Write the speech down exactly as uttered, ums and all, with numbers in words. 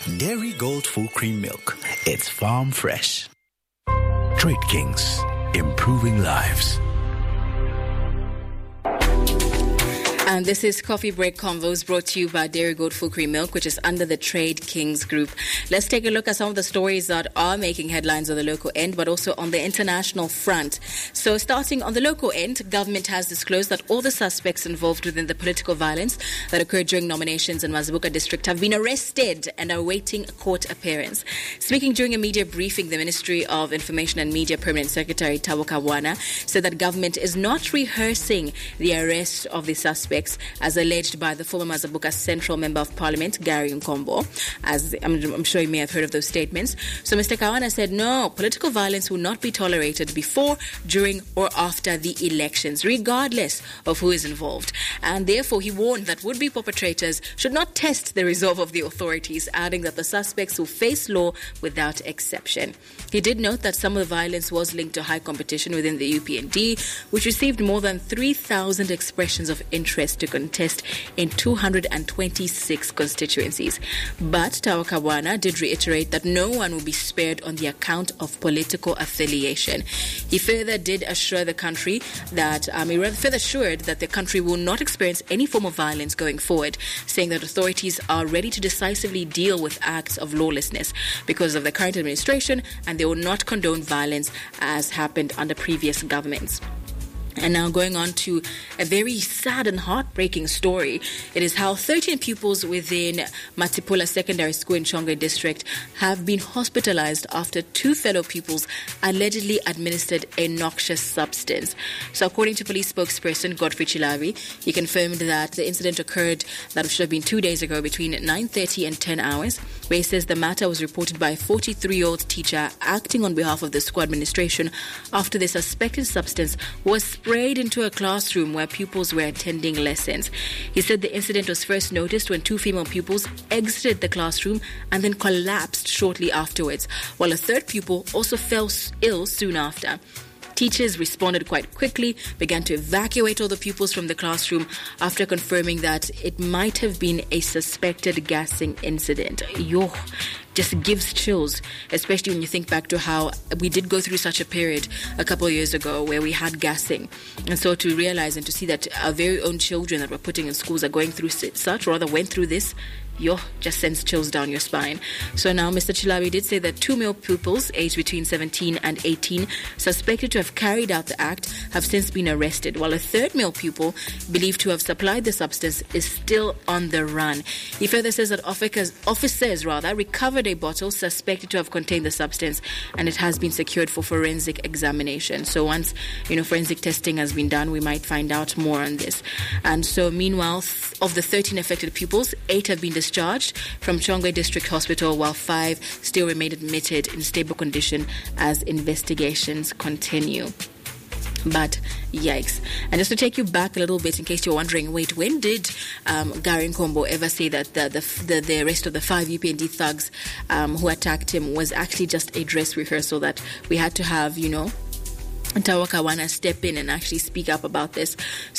Dairy Gold Full Cream Milk. It's farm fresh. Trade Kings, improving lives. And this is Coffee Break Convos, brought to you by Dairy Gold Full Cream Milk, which is under the Trade Kings Group. Let's take a look at some of the stories that are making headlines on the local end, but also on the international front. So starting on the local end, government has disclosed that all the suspects involved within the political violence that occurred during nominations in Mazibuko district have been arrested and are awaiting a court appearance. Speaking during a media briefing, the Ministry of Information and Media Permanent Secretary Tabo Kabwana said that government is not rehearsing the arrest of the suspects as alleged by the former Mazibuko Central Member of Parliament, Gary Nkombo, as I'm, I'm sure you may have heard of those statements. So Mister Kawana said, no, political violence will not be tolerated before, during, or after the elections, regardless of who is involved. And therefore, he warned that would-be perpetrators should not test the resolve of the authorities, adding that the suspects will face law without exception. He did note that some of the violence was linked to high competition within the U P N D, which received more than three thousand expressions of interest to contest in two hundred twenty-six constituencies. But Tawa Kabwana did reiterate that no one will be spared on the account of political affiliation. He further did assure the country that, um, he rather further assured that the country will not experience any form of violence going forward, saying that authorities are ready to decisively deal with acts of lawlessness because of the current administration, and they will not condone violence as happened under previous governments. And now going on to a very sad and heartbreaking story. It is how thirteen pupils within Matipula Secondary School in Chongwe District have been hospitalized after two fellow pupils allegedly administered a noxious substance. So according to police spokesperson Godfrey Chilavi, he confirmed that the incident occurred, that should have been two days ago, between nine thirty and ten hours, where he says the matter was reported by a forty-three-year-old teacher acting on behalf of the school administration after the suspected substance was sprayed into a classroom where pupils were attending lessons. He said the incident was first noticed when two female pupils exited the classroom and then collapsed shortly afterwards, while a third pupil also fell ill soon after. Teachers responded quite quickly, began to evacuate all the pupils from the classroom after confirming that it might have been a suspected gassing incident. Yo, just gives chills, especially when you think back to how we did go through such a period a couple of years ago where we had gassing. And so to realize and to see that our very own children that we're putting in schools are going through such, or rather went through this, yo, just sends chills down your spine. So now Mister Chilawi did say that two male pupils aged between seventeen and eighteen suspected to have carried out the act have since been arrested, while a third male pupil believed to have supplied the substance is still on the run. He further says that officers, officers rather recovered a bottle suspected to have contained the substance, and it has been secured for forensic examination. So once, you know, forensic testing has been done, we might find out more on this. And so meanwhile, of the thirteen affected pupils, eight have been discharged from Chongwe District Hospital, while five still remain admitted in stable condition as investigations continue. But yikes. And just to take you back a little bit, in case you're wondering, wait, when did um, Gary Nkombo ever say that the, the, the, the arrest of the five U P N D thugs um, who attacked him was actually just a dress rehearsal, that we had to have, you know, Tawa Kabwana step in and actually speak up about this?